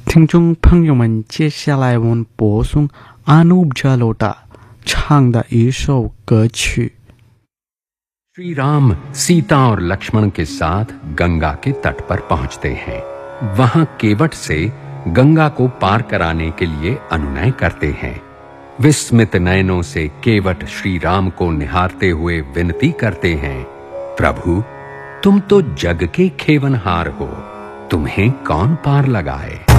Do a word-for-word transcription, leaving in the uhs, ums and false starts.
听众朋友们，接下来我们播送阿努加罗达唱的一首歌曲。 श्री राम सीता और लक्ष्मण के साथ गंगा के तट पर पहुंचते हैं। वहां केवट से गंगा को पार कराने के लिए अनुनय करते हैं। विस्मित नयनों से केवट श्री राम को निहारते हुए विनती करते हैं, प्रभु तुम तो जग के खेवनहार हो, तुम्हें कौन पार लगाए।